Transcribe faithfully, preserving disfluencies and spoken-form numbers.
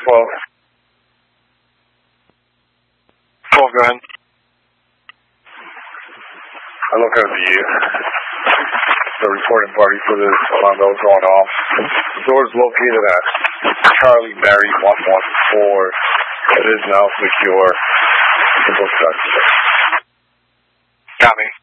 twelve. twelve, go ahead. I look at the, the reporting party for this alarm that was going off. The door is located at Charlie Mary one one four. It is now secure. Copy.